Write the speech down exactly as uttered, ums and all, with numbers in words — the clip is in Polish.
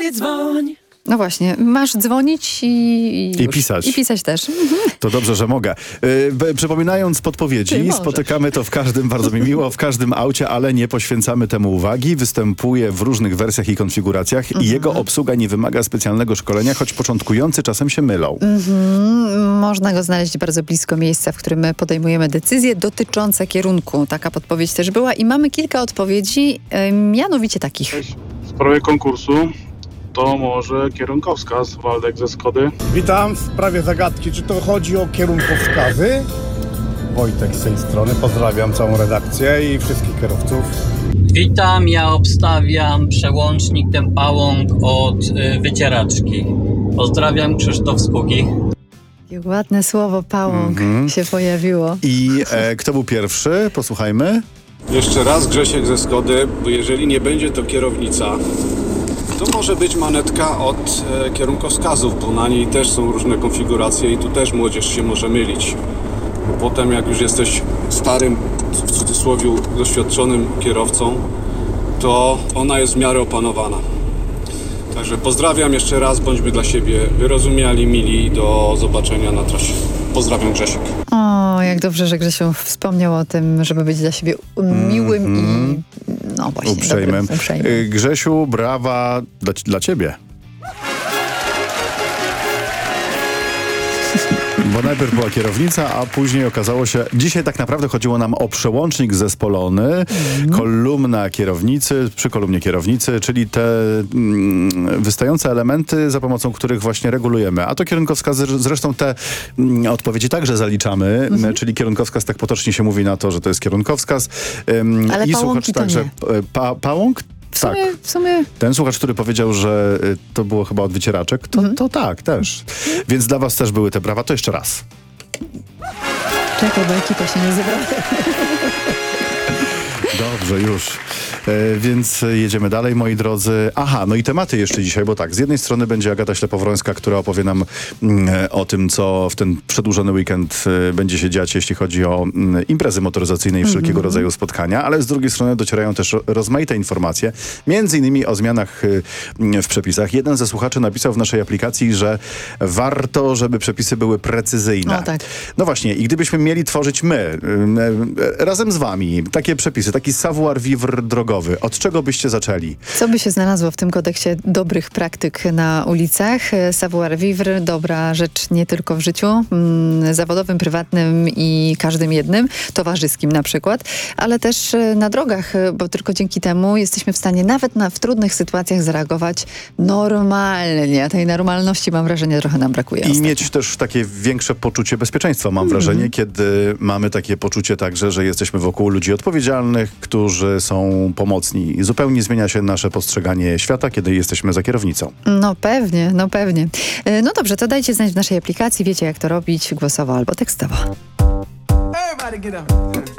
nie dzwoń. No właśnie, masz dzwonić i, i, I pisać. I pisać też. To dobrze, że mogę. Yy, przypominając podpowiedzi, spotykamy to w każdym, bardzo mi miło, w każdym aucie, ale nie poświęcamy temu uwagi. Występuje w różnych wersjach i konfiguracjach mhm. i jego obsługa nie wymaga specjalnego szkolenia, choć początkujący czasem się mylą. Mhm. Można go znaleźć bardzo blisko miejsca, w którym my podejmujemy decyzje dotyczące kierunku. Taka podpowiedź też była i mamy kilka odpowiedzi, yy, mianowicie takich. W sprawie konkursu to może kierunkowskaz, Waldek ze Skody. Witam w sprawie zagadki. Czy to chodzi o kierunkowskazy? Wojtek z tej strony. Pozdrawiam całą redakcję i wszystkich kierowców. Witam, ja obstawiam przełącznik ten pałąk od y, wycieraczki. Pozdrawiam, Krzysztof z Pugi. Jakie ładne słowo pałąk mm-hmm. się pojawiło. I e, kto był pierwszy? Posłuchajmy. Jeszcze raz Grzesiek ze Skody, bo jeżeli nie będzie to kierownica, to może być manetka od e, kierunkowskazów, bo na niej też są różne konfiguracje i tu też młodzież się może mylić. Bo potem jak już jesteś starym, w cudzysłowie doświadczonym kierowcą, to ona jest w miarę opanowana. Także pozdrawiam jeszcze raz, bądźmy dla siebie wyrozumiali, mili i do zobaczenia na trasie. Pozdrawiam, Grzesiek. O, jak dobrze, że Grzesiu wspomniał o tym, żeby być dla siebie miłym mm-hmm. i no właśnie, uprzejmym. Dobrym, uprzejmym. Grzesiu, brawa dla, dla ciebie. Bo najpierw była kierownica, a później okazało się, dzisiaj tak naprawdę chodziło nam o przełącznik zespolony, mm. kolumna kierownicy, przy kolumnie kierownicy, czyli te mm, wystające elementy, za pomocą których właśnie regulujemy. A to kierunkowskazy, zresztą te mm, odpowiedzi także zaliczamy, mm-hmm. czyli kierunkowskaz, tak potocznie się mówi na to, że to jest kierunkowskaz. Ym, Ale i pałąki to także nie. Pa, pałąk? W sumie, tak. w sumie... Ten słuchacz, który powiedział, że y, to było chyba od wycieraczek, to, mm. to tak, też. Więc dla was też były te brawa. To jeszcze raz. Czekaj, bo ekipa się nie zebrała. Dobrze, już. E, więc jedziemy dalej, moi drodzy. Aha, no i tematy jeszcze dzisiaj, bo tak, z jednej strony będzie Agata Ślepowrońska, która opowie nam mm, o tym, co w ten przedłużony weekend y, będzie się dziać, jeśli chodzi o mm, imprezy motoryzacyjne i wszelkiego mm-hmm. rodzaju spotkania, ale z drugiej strony docierają też rozmaite informacje, między innymi o zmianach y, w przepisach. Jeden ze słuchaczy napisał w naszej aplikacji, że warto, żeby przepisy były precyzyjne. O, tak. No właśnie, i gdybyśmy mieli tworzyć my, y, y, razem z wami, takie przepisy, taki savoir-vivre drogowy, od czego byście zaczęli? Co by się znalazło w tym kodeksie dobrych praktyk na ulicach? Savoir-vivre, dobra rzecz nie tylko w życiu mm, zawodowym, prywatnym i każdym jednym, towarzyskim na przykład, ale też na drogach, bo tylko dzięki temu jesteśmy w stanie nawet na, w trudnych sytuacjach zareagować normalnie. A tej normalności, mam wrażenie, trochę nam brakuje. I ostatnio. mieć też takie większe poczucie bezpieczeństwa, mam mm-hmm. wrażenie, kiedy mamy takie poczucie także, że jesteśmy wokół ludzi odpowiedzialnych, którzy są pomocni. Zupełnie zmienia się nasze postrzeganie świata, kiedy jesteśmy za kierownicą. No pewnie, no pewnie. No dobrze, to dajcie znać w naszej aplikacji. Wiecie, jak to robić głosowo albo tekstowo. Everybody get up.